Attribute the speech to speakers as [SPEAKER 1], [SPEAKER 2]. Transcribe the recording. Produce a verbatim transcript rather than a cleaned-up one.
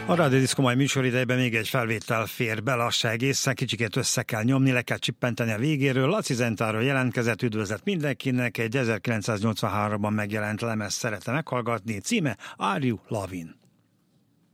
[SPEAKER 1] A Rádió Diszkó mai műsoridejében még egy felvétel fér be, lassan egészen, kicsikét össze kell nyomni, le kell csippenteni a végéről. Laci Zentáról jelentkezett, üdvözlet mindenkinek, egy ezerkilencszáznyolcvanháromban megjelent lemez szeretne meghallgatni, címe Are You Lovin'?